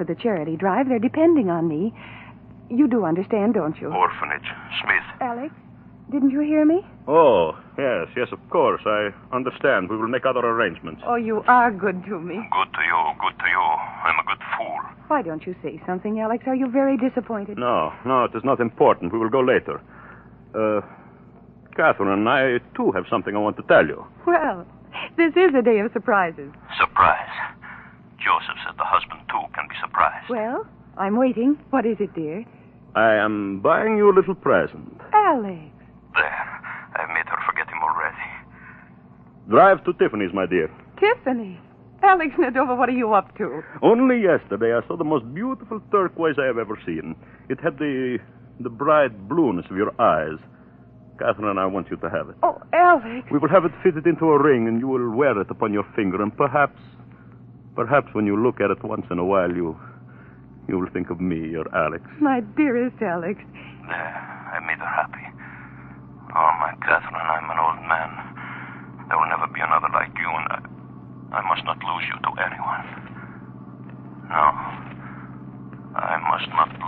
for the charity drive. They're depending on me. You do understand, don't you? Orphanage. Smith. Alex, didn't you hear me? Oh, yes, of course. I understand. We will make other arrangements. Oh, you are good to me. Good to you. I'm a good fool. Why don't you say something, Alex? Are you very disappointed? No, it is not important. We will go later. Catherine, I, too, have something I want to tell you. Well, this is a day of surprises. Surprise. Joseph said the husband, too, can be surprised. Well, I'm waiting. What is it, dear? I am buying you a little present. Alex. There. I've made her forget him already. Drive to Tiffany's, my dear. Tiffany. Alex Nadova, what are you up to? Only yesterday I saw the most beautiful turquoise I have ever seen. It had the bright blueness of your eyes. Catherine, I want you to have it. Oh, Alex. We will have it fitted into a ring, and you will wear it upon your finger, and perhaps when you look at it once in a while, you will think of me, your Alex. My dearest Alex. There. I made her happy. Oh, my Catherine, I'm an old man. There will never be another like you, and I must not lose you to anyone. No. I must not